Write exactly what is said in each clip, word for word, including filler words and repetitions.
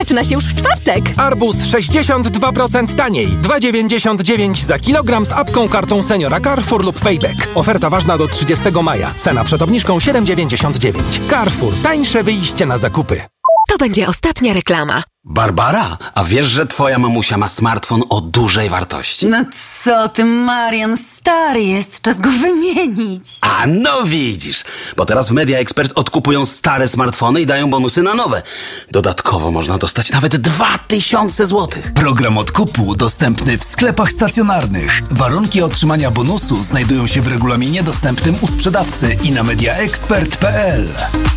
zaczyna się już w czwartek. Arbuz sześćdziesiąt dwa procent taniej. dwa dziewięćdziesiąt dziewięć za kilogram z apką, kartą Seniora Carrefour lub Payback. Oferta ważna do trzydziestego maja. Cena przed obniżką siedem dziewięćdziesiąt dziewięć. Carrefour. Tańsze wyjście na zakupy. To będzie ostatnia reklama. Barbara, a wiesz, że twoja mamusia ma smartfon o dużej wartości? No co ty, Marian, stary jest, czas go wymienić. A no widzisz, bo teraz w Media Expert odkupują stare smartfony i dają bonusy na nowe. Dodatkowo można dostać nawet dwa tysiące złotych. Program odkupu dostępny w sklepach stacjonarnych. Warunki otrzymania bonusu znajdują się w regulaminie dostępnym u sprzedawcy i na mediaexpert kropka p l.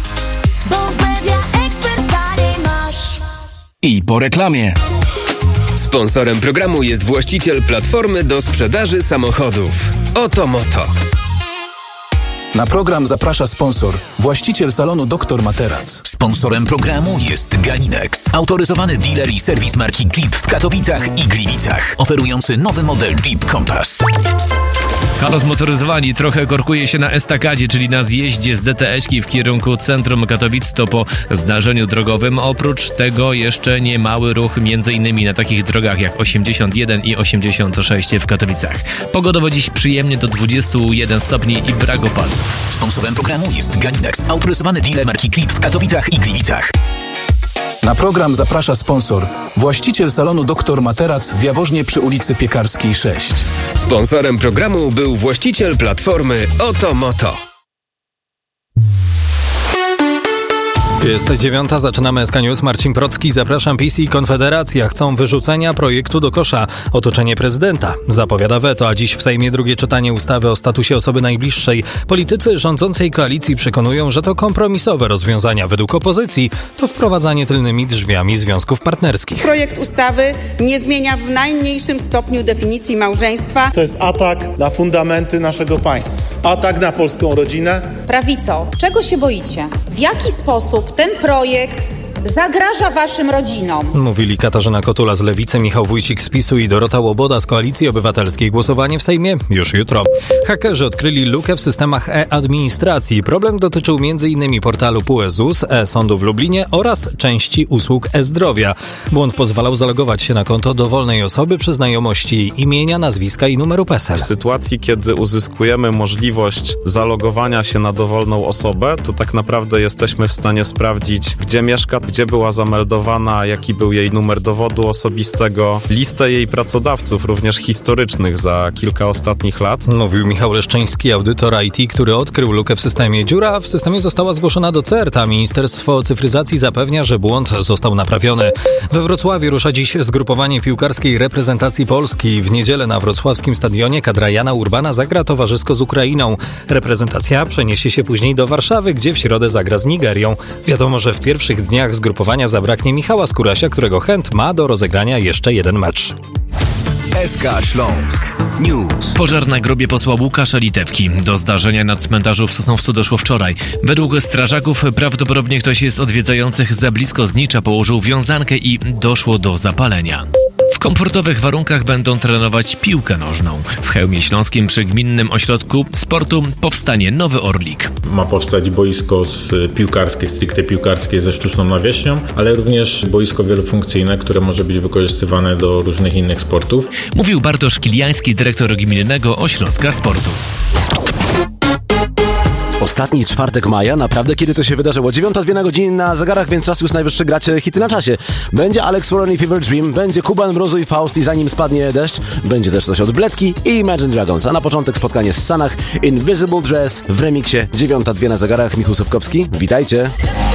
I po reklamie. Sponsorem programu jest właściciel platformy do sprzedaży samochodów. Oto Moto. Na program zaprasza sponsor, właściciel salonu doktor Materac. Sponsorem programu jest Galinex, autoryzowany dealer i serwis marki Jeep w Katowicach i Gliwicach, oferujący nowy model Jeep Compass. Halo Zmotoryzowani trochę korkuje się na estakadzie, czyli na zjeździe z D T S-ki w kierunku centrum Katowic. To po zdarzeniu drogowym. Oprócz tego jeszcze niemały ruch m.in. na takich drogach jak osiemdziesiąt jeden i osiemdziesiąt sześć w Katowicach. Pogodowo dziś przyjemnie do dwudziestu jeden stopni i brak opadów. Sponsorem programu jest Galinex, autoryzowany dealer marki Jeep w Katowicach i Gliwicach. Na program zaprasza sponsor, właściciel salonu doktor Materac w Jaworznie przy ulicy Piekarskiej sześć. Sponsorem programu był właściciel platformy Oto Moto. Jest dziewiąta, zaczynamy S K News. Marcin Procki, zapraszam. PiS i Konfederacja chcą wyrzucenia projektu do kosza. Otoczenie prezydenta zapowiada weto, a dziś w Sejmie drugie czytanie ustawy o statusie osoby najbliższej. Politycy rządzącej koalicji przekonują, że to kompromisowe rozwiązania. Według opozycji to wprowadzanie tylnymi drzwiami związków partnerskich. Projekt ustawy nie zmienia w najmniejszym stopniu definicji małżeństwa. To jest atak na fundamenty naszego państwa. Atak na polską rodzinę. Prawico, czego się boicie? W jaki sposób ten projekt zagraża waszym rodzinom? Mówili Katarzyna Kotula z Lewicy, Michał Wójcik z PiSu i Dorota Łoboda z Koalicji Obywatelskiej. Głosowanie w Sejmie już jutro. Hakerzy odkryli lukę w systemach e-administracji. Problem dotyczył m.in. portalu P U E Z U S, e-sądu w Lublinie oraz części usług e-zdrowia. Błąd pozwalał zalogować się na konto dowolnej osoby przy znajomości jej imienia, nazwiska i numeru P E S E L. W sytuacji, kiedy uzyskujemy możliwość zalogowania się na dowolną osobę, to tak naprawdę jesteśmy w stanie sprawdzić, gdzie mieszka, gdzie była zameldowana, jaki był jej numer dowodu osobistego, listę jej pracodawców, również historycznych za kilka ostatnich lat. Mówił Michał Leszczyński, audytor I T, który odkrył lukę w systemie. Dziura w systemie została zgłoszona do C E R T, a Ministerstwo Cyfryzacji zapewnia, że błąd został naprawiony. We Wrocławiu rusza dziś zgrupowanie piłkarskiej reprezentacji Polski. W niedzielę na wrocławskim stadionie kadra Jana Urbana zagra towarzysko z Ukrainą. Reprezentacja przeniesie się później do Warszawy, gdzie w środę zagra z Nigerią. Wiadomo, że w pierwszych dniach zgrupowania zabraknie Michała Skórasia, którego chęt ma do rozegrania jeszcze jeden mecz. S K Śląsk News. Pożar na grobie posła Łukasza Litewki. Do zdarzenia na cmentarzu w Sosnowcu doszło wczoraj. Według strażaków prawdopodobnie ktoś z odwiedzających za blisko znicza położył wiązankę i doszło do zapalenia. W komfortowych warunkach będą trenować piłkę nożną. W Chełmie Śląskim przy Gminnym Ośrodku Sportu powstanie nowy Orlik. Ma powstać boisko piłkarskie, stricte piłkarskie ze sztuczną nawierzchnią, ale również boisko wielofunkcyjne, które może być wykorzystywane do różnych innych sportów. Mówił Bartosz Kiliański, dyrektor Gminnego Ośrodka Sportu. Ostatni czwartek maja, naprawdę kiedy to się wydarzyło? dziewiąta dwie na godziny na zegarach, więc czas już najwyższy grać hity na czasie. Będzie Alex Warren i Fever Dream, będzie Kuban, Mrozu i Faust i zanim spadnie deszcz, będzie też coś od Bledki i Imagine Dragons. A na początek spotkanie z Sanach, Invisible Dress w remiksie dziewiąta dwie na zegarach. Michał Sobkowski, witajcie.